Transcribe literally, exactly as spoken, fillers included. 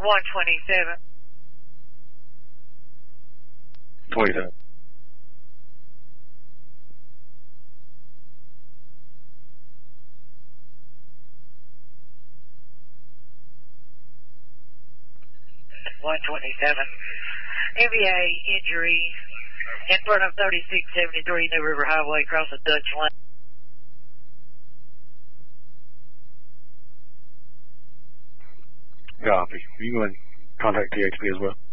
one twenty-seven. twenty-seven. one twenty-seven. M B A injury in front of thirty-six seventy-three New River Highway across the Dutch Lane. Copy. You can contact T H P as well.